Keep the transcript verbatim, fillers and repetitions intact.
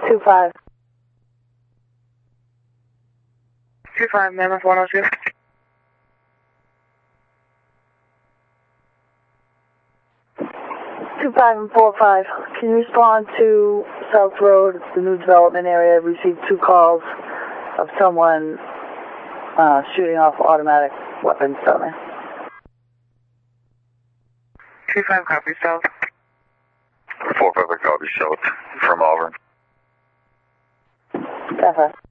two five. two five, Mammoth one oh two. two five and four five. Can you respond to South Road, the new development area? Received two calls of someone uh, shooting off automatic weapons down there. two five, copy, South. four five, copy, South from Auburn. Definitely.